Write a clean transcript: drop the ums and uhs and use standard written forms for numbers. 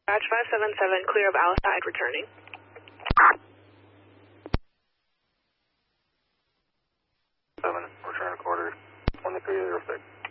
Batch 577, clear of Alcide, returning. 7, return quarter, 2306.